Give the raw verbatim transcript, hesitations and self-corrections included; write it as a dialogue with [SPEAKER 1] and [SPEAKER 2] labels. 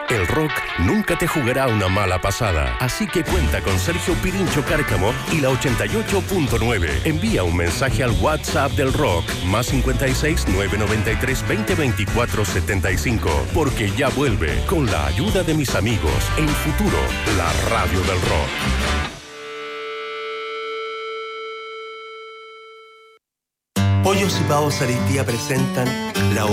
[SPEAKER 1] El rock nunca te jugará una mala pasada, así que cuenta con Sergio Pirincho Cárcamo y la ochenta y ocho punto nueve. Envía un mensaje al WhatsApp del rock, más cincuenta y seis, nueve noventa y tres, veinte, veinticuatro, setenta y cinco, porque ya vuelve, con la ayuda de mis amigos, en Futuro, la radio del rock.
[SPEAKER 2] Pollos y Pavos Areitía presentan la